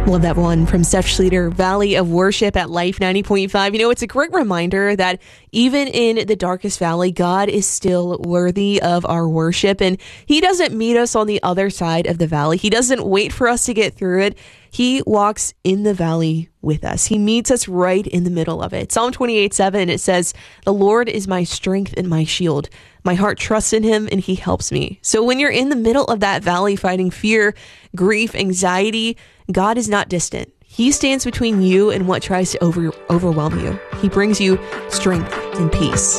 Love that one from Steph Schlueter, Valley of Worship at Life 90.5. You know, it's a great reminder that even in the darkest valley, God is still worthy of our worship. And He doesn't meet us on the other side of the valley. He doesn't wait for us to get through it. He walks in the valley with us. He meets us right in the middle of it. Psalm 28:7, it says, "The Lord is my strength and my shield. My heart trusts in Him and He helps me." So when you're in the middle of that valley fighting fear, grief, anxiety, God is not distant. He stands between you and what tries to overwhelm you. He brings you strength and peace.